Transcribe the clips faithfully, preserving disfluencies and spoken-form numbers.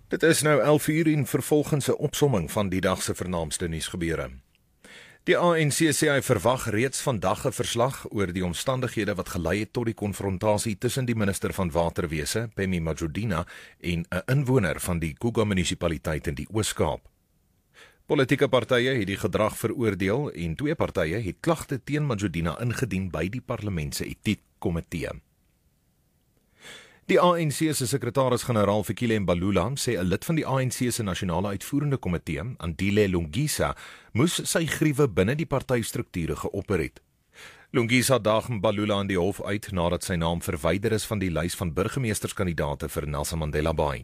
Dit is nou elf uur en vervolgens 'n opsomming van die dag se vernaamste nuusgebeure. Die A N C sê hy verwag reeds vandag 'n verslag oor die omstandighede wat gelei het tot die konfrontasie tussen die minister van Waterwese, Phemi Majudina, en 'n inwoner van die Kruger munisipaliteit in die Oos-Kaap. Politieke partye het die gedrag veroordeel en twee partye het klagte teen Majudina ingedien by die parlement se etiekkomitee. Die A N C se sekretaris-generaal Fikile Mbalula sê 'n lid van die A N C se nasionale uitvoerende komitee, Andile Lungisa, moes sy griewe binne die partystrukture geopper het. Lungisa daag Mbalula in die hof uit nadat sy naam verwyder is van die lys van burgemeesterskandidaate vir Nelson Mandela Bay.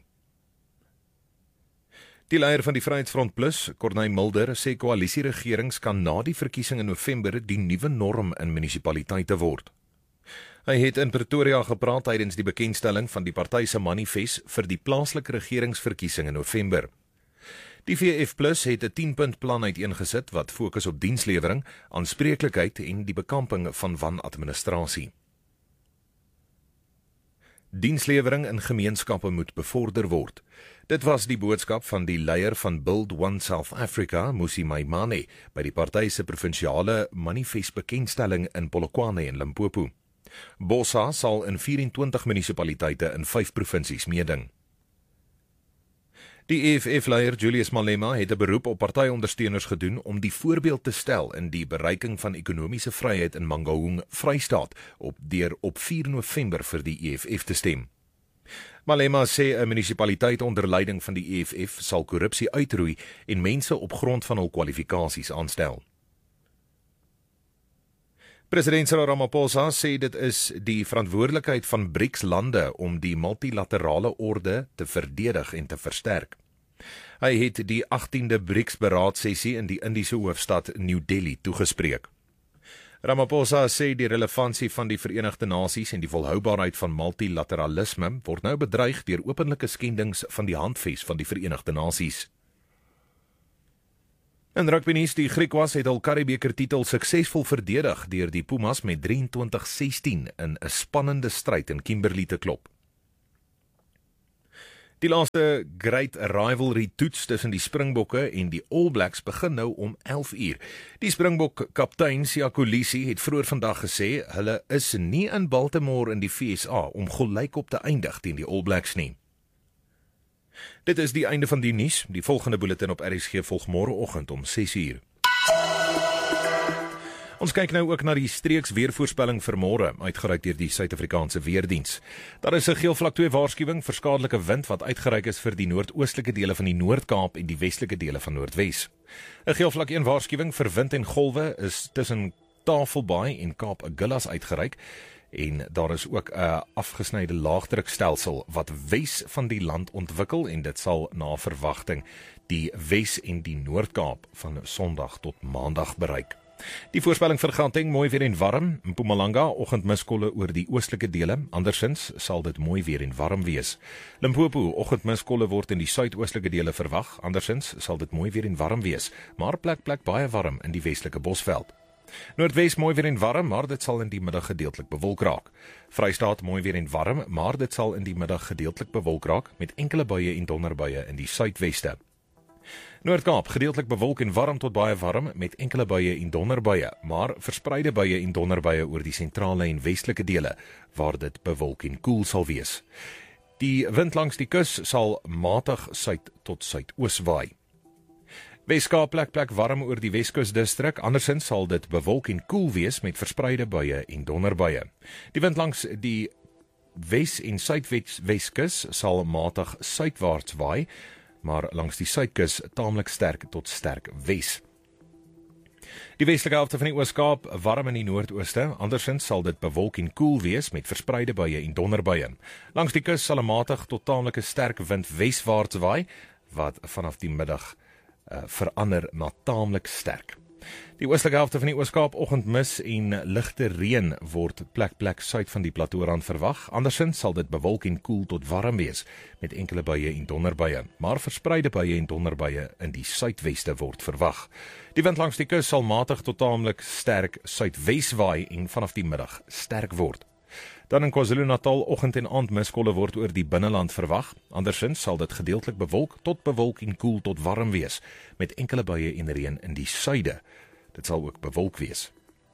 Die leier van die Vryheidsfront Plus, Corneille Mulder, sê koalisieregerings kan na die verkiesing in November die nuwe norm in munisipaliteite word. Hy het in Pretoria gepraat tydens die bekendstelling van die party se manifest vir die plaaslike regeringsverkiesing in November. Die V F Plus het 'n tien-punt plan uiteengesit wat fokus op dienslewering, aanspreeklikheid en die bekamping van wanadministrasie. Dienslewering in gemeenskappe moet bevorder word. Dit was die boodskap van die leier van Build One South Africa, Mmusi Maimane, by die party se provinsiale manifest bekendstelling in Polokwane in Limpopo. Bossa sal in vyf en twintig munisipaliteite in vyf provinsies meeding. Die E F F-leier Julius Malema het 'n beroep op partyondersteuners gedoen om die voorbeeld te stel in die bereiking van ekonomiese vryheid in Mangaung, Vrystaat, op deur op vier November vir die E F F te stem. Malema sê 'n munisipaliteit onder leiding van die E F F sal korrupsie uitroei en mense op grond van hul kwalifikasies aanstel. President Cyril Ramaphosa sê dit is die verantwoordelikheid van BRICS-lande om die multilaterale orde te verdedig en te versterk. Hy het die agtiende BRICS-beraadsessie in die Indiese hoofstad New Delhi toegespreek. Ramaphosa sê die relevantie van die Verenigde Nasies en die volhoubaarheid van multilateralisme word nou bedreig deur openlike skendings van die handves van die Verenigde Nasies. In rugbynuus, die Griekwas het hul Currie-beker titel suksesvol verdedig deur die Pumas met drieëntwintig sestien in 'n spannende stryd in Kimberley te klop. Die laaste Great Rivalry toets tussen die Springbokke en die All Blacks begin nou om elf uur. Die Springbok kaptein Siya Kolisi het vroeër vandag gesê hulle is nie in Baltimore in die V S A om gelykop te eindig teen die All Blacks nie. Dit is die einde van die nuus. Die volgende bulletin op R S G volg môreoggend om ses uur. Ons kyk nou ook na die streeks weervoorspelling vir môre, uitgereik deur die Suid-Afrikaanse Weerdiens. Daar is 'n geel vlak twee waarskuwing vir skadelike wind wat uitgereik is vir die noordoostelike dele van die Noord-Kaap en die westelike dele van Noordwes. 'n Geel vlak een waarskuwing vir wind en golwe is tussen Tafelbaai en Kaap Agulhas uitgereik. En daar is ook 'n afgesnyde laagdrukstelsel wat wes van die land ontwikkel en dit sal na verwagting die Wes en die Noord-Kaap van Sondag tot Maandag bereik. Die voorspelling vir Gauteng mooi weer en warm, Mpumalanga oggendmiskolle oor die oostelike dele, andersins sal dit mooi weer en warm wees. Limpopo oggendmiskolle word in die suidoostelike dele verwag, andersins sal dit mooi weer en warm wees, maar plek plek baie warm in die westelike Bosveld. Noordwes mooi weer en warm, maar dit sal in die middag gedeeltelik bewolk raak. Vrystaat mooi weer en warm, maar dit sal in die middag gedeeltelik bewolk raak met enkele buie en donderbuie in die suidweste. Noord-Kaap gedeeltelik bewolk en warm tot baie warm met enkele buie en donderbuie, maar verspreide buie en donderbuie oor die sentrale en westelike dele waar dit bewolk en koel sal wees. Die wind langs die kus sal matig suid tot suidoos waai. Weskaap plek plek warm oor die Weskusdistrik, andersins sal dit bewolk en koel wees met verspreide buie en donderbuie. Die wind langs die Wes- en Suidweskus sal matig suidwaarts waai, maar langs die suidkus taamlik sterk tot sterk wes. Die westelike helfte van die Oos-Kaap warm in die noordooste, andersins sal dit bewolk en koel wees met verspreide buie en donderbuie. Langs die kus sal 'n matig tot taamlike sterk wind weswaarts waai, wat vanaf die middag uh, verander na taamlik sterk. Die oostelike helfte van die Oos-Kaap oggendmis en ligte reën word plek plek suid van die plateaurand verwag. Andersins sal dit bewolk en koel tot warm wees met enkele buie en donderbuie, maar verspreide buie en donderbuie in die suidweste word verwag. Die wind langs die kus sal matig tot taamlik sterk suidwes waai en vanaf die middag sterk word. Dan in KwaZulu-Natal, oggend en aand miskolle word oor die binneland verwag. Andersins sal dit gedeeltelik bewolk tot bewolk en koel tot warm wees, met enkele buie en reën in die suide. Dit sal ook bewolk wees.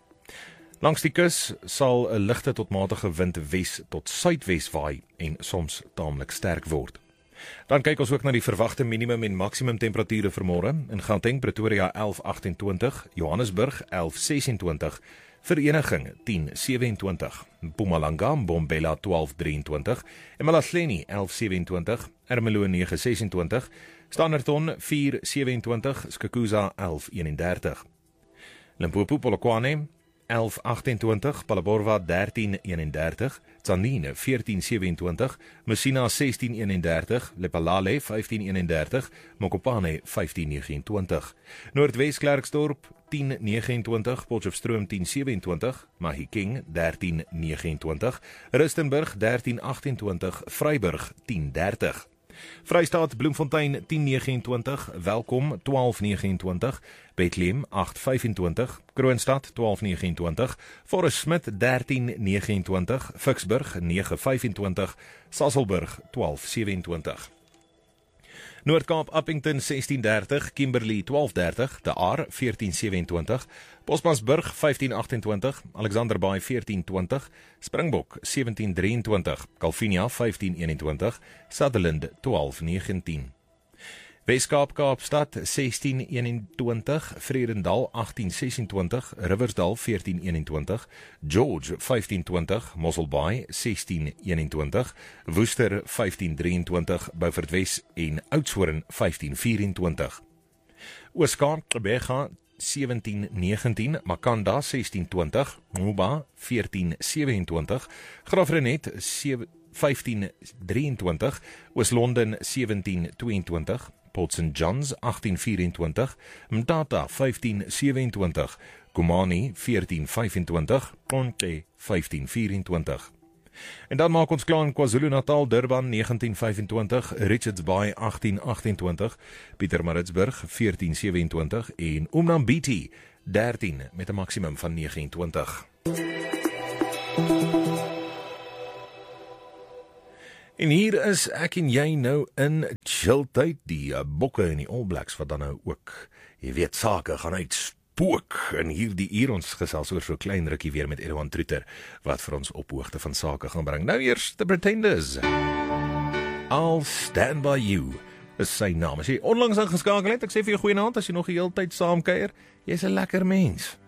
Langs die kus sal 'n ligte tot matige wind wes tot suidwes waai en soms taamlik sterk word. Dan kyk ons ook na die verwagte minimum en maksimum temperature vir môre. In Gauteng, Pretoria elf agt-en-twintig, Johannesburg elf ses-en-twintig, Vereniging tien ses-en-twintig, Mpumalanga, Mbombela twaalf drie-en-twintig, eMalahleni elf ses-en-twintig, Ermelo nege ses-en-twintig, Standerton vier ses-en-twintig, Skukuza elf een-en-dertig. Limpopo, Polokwane elf agt-en-twintig, Phalaborwa dertien een-en-dertig, Tzaneen veertien ses-en-twintig, Messina sestien een-en-dertig, Lephalale vyftien een-en-dertig, Mokopane vyftien nege-en-twintig, Noordwes Klerksdorp tien nege-en-twintig, Potchefstroom tien ses-en-twintig, Mahikeng dertien nege-en-twintig, Rustenburg dertien agt-en-twintig, Vryburg tien dertig. Vrystaat Bloemfontein tien nege-en-twintig, Welkom twaalf nege-en-twintig, Bethlehem agt vyf-en-twintig, Kroonstad twaalf nege-en-twintig, Forest Smith dertien nege-en-twintig, Vicksburg nege vyf-en-twintig, Sasolburg twaalf sewe-en-twintig. Noord-Kaap Appington sestien dertig, Kimberley twaalf dertig, De Aar veertien sewe-en-twintig, Bosmansburg vyftien agt-en-twintig, Alexanderbaai veertien twintig, Springbok sewentien drie-en-twintig, Calvinia vyftien een-en-twintig, Sutherland twaalf negentien. Weskaap Kaapstad sestien een-en-twintig, Vredendal agttien ses-en-twintig, Riversdal veertien een-en-twintig, George vyftien twintig, Mosselbaai sestien een-en-twintig, Woester vyftien drie-en-twintig, Beaufort Wes en Oudtshoorn vyftien vyf-en-twintig. Ooskaap Gqeberha sewentien negentien, Makanda sestien twintig, Moba veertien sewe-en-twintig, Graafrenet vyftien drie-en-twintig, Oos-London sewentien twee-en-twintig, Port Saint John's agttien vyf-en-twintig, Mtata vyftien sewe-en-twintig, Komani veertien vyf-en-twintig, Ponte vyftien vyf-en-twintig. En dan maak ons klaar in KwaZulu-Natal, Durban negentien vyf-en-twintig, Richards Bay agttien agt-en-twintig, Pietermaritzburg veertien sewe-en-twintig en Umnambiti dertien met 'n maksimum van nege-en-twintig. En hier is ek en jy nou in chilltyd, die uh, bokke en die All Blacks wat dan nou ook, jy weet, sake gaan uitspook. En hier die uur ons gesels oor so klein rukkie weer met Edouard Troeter, wat vir ons op hoogte van sake gaan bring. Nou eers The Pretenders. I'll Stand By You is sy naam. As jy onlangs ingeskakel het, ek sê vir jou goeienaand, as jy nog die hele tyd saamkuier, jy's 'n lekker mens.